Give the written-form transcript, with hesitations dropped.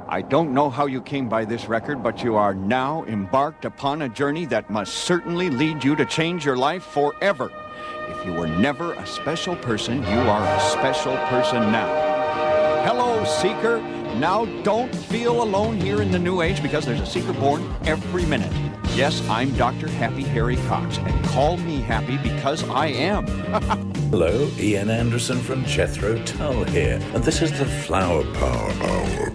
I don't know how you came by this record, but you are now embarked upon a journey that must certainly lead you to change your life forever. If you were never a special person, you are a special person now. Hello, Seeker. Now don't feel alone here in the New Age, because there's a Seeker born every minute. Yes, I'm Dr. Happy Harry Cox, and call me happy because I am. Hello, Ian Anderson from Jethro Tull here, and this is the Flower Power Hour.